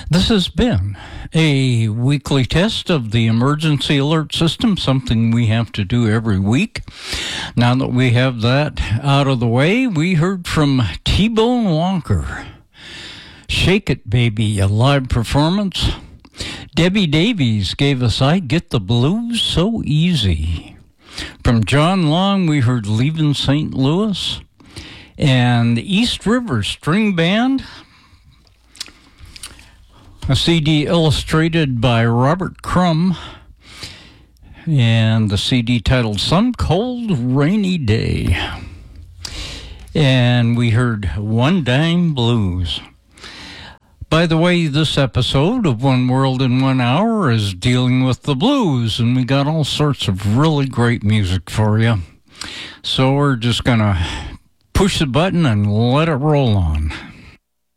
This has been a weekly test of the emergency alert system, something we have to do every week. Now that we have that out of the way, we heard from T-Bone Walker. Shake It Baby, a live performance. Debbie Davies gave us I Get the Blues So Easy. From John Long, we heard Leavin' St. Louis. And the East River String Band, a CD illustrated by Robert Crumb, and the CD titled Some Cold Rainy Day. And we heard One Dime Blues. By the way, this episode of One World in 1 Hour is dealing with the blues, and we got all sorts of really great music for you. So we're just going to push the button and let it roll on.